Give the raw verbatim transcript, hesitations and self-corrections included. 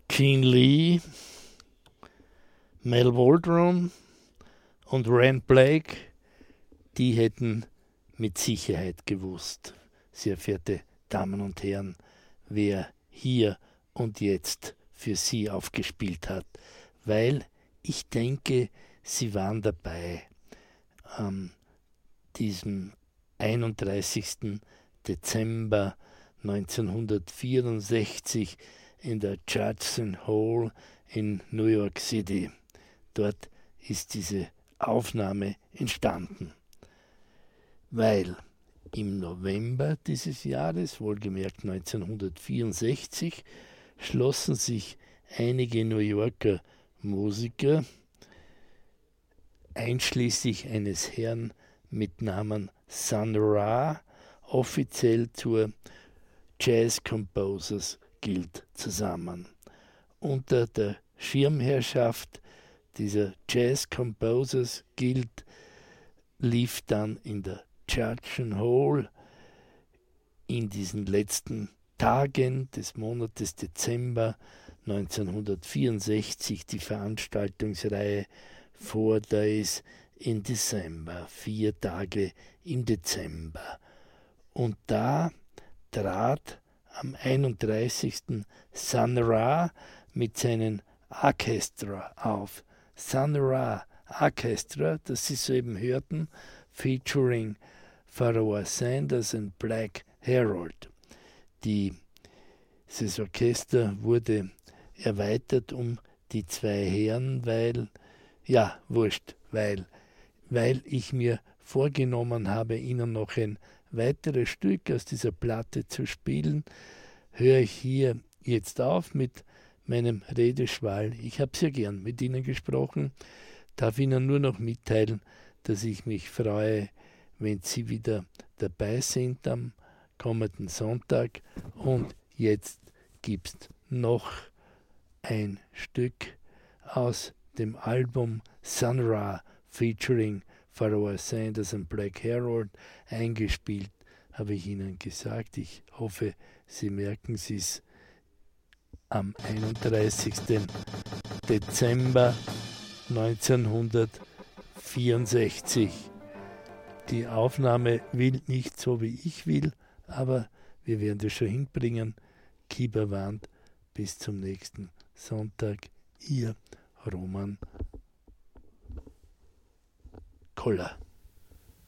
Gene Lee, Mel Waldron und Rand Blake, die hätten mit Sicherheit gewusst, sehr verehrte Damen und Herren, wer hier und jetzt für sie aufgespielt hat, weil ich denke, sie waren dabei am diesem einunddreißigsten Dezember neunzehnhundertvierundsechzig in der Judson Hall in New York City. Dort ist diese Aufnahme entstanden, weil im November dieses Jahres, wohlgemerkt neunzehnhundertvierundsechzig, schlossen sich einige New Yorker Musiker, einschließlich eines Herrn mit Namen Sun Ra, offiziell zur Jazz Composers Guild zusammen. Unter der Schirmherrschaft dieser Jazz Composers Guild lief dann in der Judson Hall in diesen letzten Tagen des Monates Dezember neunzehnhundertvierundsechzig die Veranstaltungsreihe Four Days in December, vier Tage im Dezember. Und da trat am einunddreißigsten Sun Ra mit seinen Orchestra auf. Sun Ra Orchestra, das Sie soeben hörten, featuring Pharoah Sanders und Black Harold. Die, dieses Orchester wurde erweitert um die zwei Herren, weil, ja, wurscht, weil, weil ich mir vorgenommen habe, Ihnen noch ein weiteres Stück aus dieser Platte zu spielen, höre ich hier jetzt auf mit meinem Redeschwall. Ich habe sehr gern mit Ihnen gesprochen, darf Ihnen nur noch mitteilen, dass ich mich freue, wenn Sie wieder dabei sind am kommenden Sonntag. Und jetzt gibt es noch ein Stück aus dem Album Sun Ra featuring Pharoah Sanders und Black Harold. Eingespielt habe ich Ihnen gesagt. Ich hoffe, Sie merken es am einunddreißigsten Dezember neunzehnhundertvierundsechzig. Die Aufnahme will nicht so, wie ich will, aber wir werden das schon hinbringen. Kieberwand, bis zum nächsten Sonntag. Ihr Roman Koller.